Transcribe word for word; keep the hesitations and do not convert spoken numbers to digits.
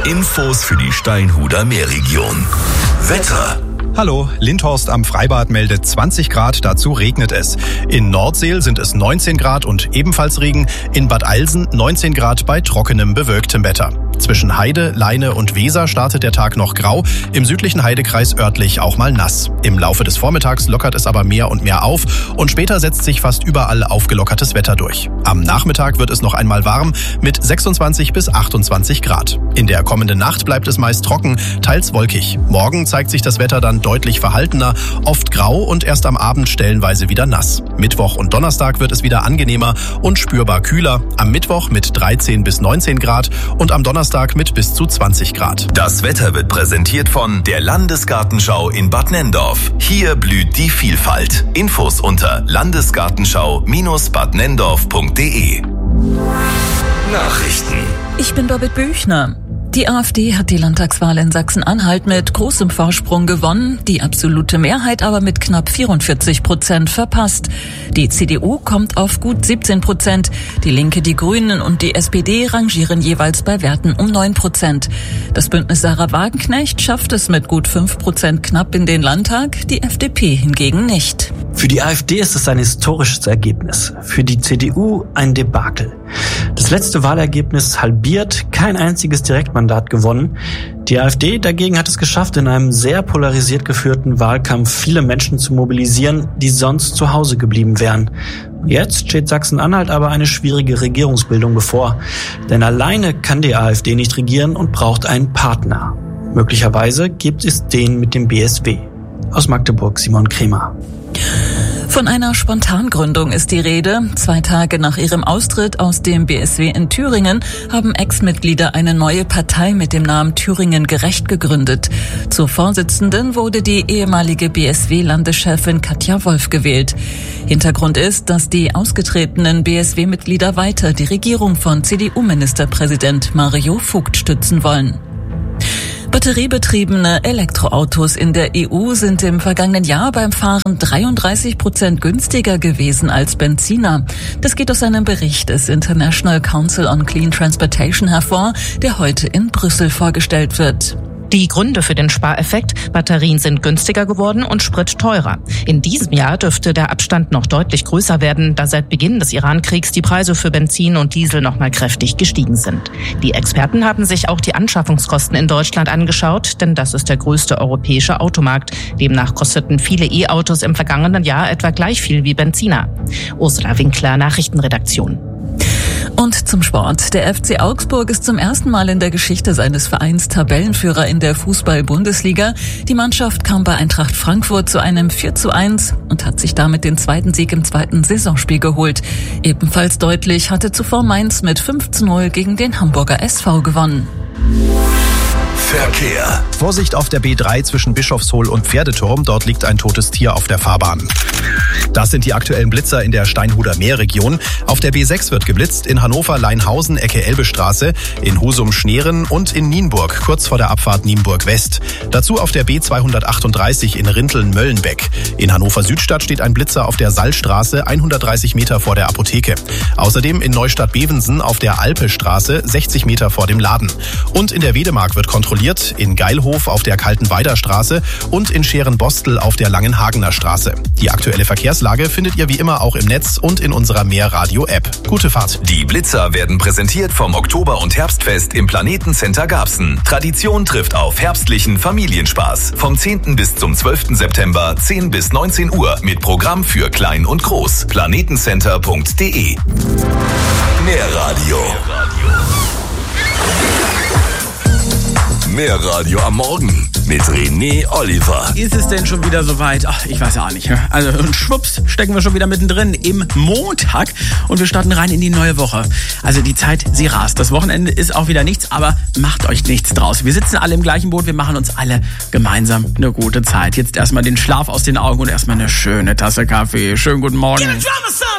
Infos für die Steinhuder Meerregion. Wetter. Hallo, Lindhorst am Freibad meldet zwanzig Grad, dazu regnet es. In Nordseel sind es neunzehn Grad und ebenfalls Regen. In Bad Alsen neunzehn Grad bei trockenem, bewölktem Wetter. Zwischen Heide, Leine und Weser startet der Tag noch grau, im südlichen Heidekreis örtlich auch mal nass. Im Laufe des Vormittags lockert es aber mehr und mehr auf und später setzt sich fast überall aufgelockertes Wetter durch. Am Nachmittag wird es noch einmal warm mit sechsundzwanzig bis achtundzwanzig Grad. In der kommenden Nacht bleibt es meist trocken, teils wolkig. Morgen zeigt sich das Wetter dann deutlich verhaltener, oft grau und erst am Abend stellenweise wieder nass. Mittwoch und Donnerstag wird es wieder angenehmer und spürbar kühler. Am Mittwoch mit dreizehn bis neunzehn Grad und am Donnerstag mit bis zu zwanzig Grad. Das Wetter wird präsentiert von der Landesgartenschau in Bad Nenndorf. Hier blüht die Vielfalt. Infos unter landesgartenschau Bindestrich bad nenndorf punkt de. Nachrichten. Ich bin Birgit Büchner. Die AfD hat die Landtagswahl in Sachsen-Anhalt mit großem Vorsprung gewonnen, die absolute Mehrheit aber mit knapp vierundvierzig Prozent verpasst. Die C D U kommt auf gut siebzehn Prozent, die Linke, die Grünen und die S P D rangieren jeweils bei Werten um neun Prozent. Das Bündnis Sarah Wagenknecht schafft es mit gut fünf Prozent knapp in den Landtag, die F D P hingegen nicht. Für die AfD ist es ein historisches Ergebnis, für die C D U ein Debakel. Das letzte Wahlergebnis halbiert, kein einziges Direktmandat gewonnen. Die AfD dagegen hat es geschafft, in einem sehr polarisiert geführten Wahlkampf viele Menschen zu mobilisieren, die sonst zu Hause geblieben wären. Jetzt steht Sachsen-Anhalt aber eine schwierige Regierungsbildung bevor. Denn alleine kann die AfD nicht regieren und braucht einen Partner. Möglicherweise gibt es den mit dem B S W. Aus Magdeburg Simon Kremer. Von einer Spontangründung ist die Rede. Zwei Tage nach ihrem Austritt aus dem B S W in Thüringen haben Ex-Mitglieder eine neue Partei mit dem Namen Thüringen Gerecht gegründet. Zur Vorsitzenden wurde die ehemalige B S W-Landeschefin Katja Wolf gewählt. Hintergrund ist, dass die ausgetretenen B S W-Mitglieder weiter die Regierung von C D U-Ministerpräsident Mario Vogt stützen wollen. Batteriebetriebene Elektroautos in der E U sind im vergangenen Jahr beim Fahren dreiunddreißig Prozent günstiger gewesen als Benziner. Das geht aus einem Bericht des International Council on Clean Transportation hervor, der heute in Brüssel vorgestellt wird. Die Gründe für den Spareffekt: Batterien sind günstiger geworden und Sprit teurer. In diesem Jahr dürfte der Abstand noch deutlich größer werden, da seit Beginn des Iran-Kriegs die Preise für Benzin und Diesel noch mal kräftig gestiegen sind. Die Experten haben sich auch die Anschaffungskosten in Deutschland angeschaut, denn das ist der größte europäische Automarkt. Demnach kosteten viele E-Autos im vergangenen Jahr etwa gleich viel wie Benziner. Ursula Winkler, Nachrichtenredaktion. Und zum Sport. Der F C Augsburg ist zum ersten Mal in der Geschichte seines Vereins Tabellenführer in der Fußball-Bundesliga. Die Mannschaft kam bei Eintracht Frankfurt zu einem vier zu eins und hat sich damit den zweiten Sieg im zweiten Saisonspiel geholt. Ebenfalls deutlich hatte zuvor Mainz mit fünf zu null gegen den Hamburger S V gewonnen. Verkehr. Vorsicht auf der B drei zwischen Bischofshohl und Pferdeturm, dort liegt ein totes Tier auf der Fahrbahn. Das sind die aktuellen Blitzer in der Steinhuder Meerregion. Auf der B sechs wird geblitzt, in Hannover-Leinhausen, Ecke Elbestraße, in Husum-Schneeren und in Nienburg, kurz vor der Abfahrt Nienburg West. Dazu auf der B zweihundertachtunddreißig in Rinteln-Möllenbeck. In Hannover-Südstadt steht ein Blitzer auf der Sallstraße, hundertdreißig Meter vor der Apotheke. Außerdem in Neustadt-Bevensen auf der Alpestraße, sechzig Meter vor dem Laden. Und in der Wedemark wird kontrolliert, in Geilhof auf der Kaltenweider Straße und in Scherenbostel auf der Langenhagener Straße. Die aktuelle Verkehrslage findet ihr wie immer auch im Netz und in unserer Meerradio-App. Gute Fahrt. Die Blitzer werden präsentiert vom Oktober- und Herbstfest im Planetencenter Garbsen. Tradition trifft auf herbstlichen Familienspaß. Vom zehnten bis zum zwölften September, zehn bis neunzehn Uhr mit Programm für Klein und Groß. planetencenter punkt de. Meerradio. Meerradio am Morgen mit René Oliver. Ist es denn schon wieder soweit? Ach, ich weiß ja auch nicht. Also und schwupps, stecken wir schon wieder mittendrin im Montag und wir starten rein in die neue Woche. Also die Zeit, sie rast. Das Wochenende ist auch wieder nichts, aber macht euch nichts draus. Wir sitzen alle im gleichen Boot, wir machen uns alle gemeinsam eine gute Zeit. Jetzt erstmal den Schlaf aus den Augen und erstmal eine schöne Tasse Kaffee. Schönen guten Morgen.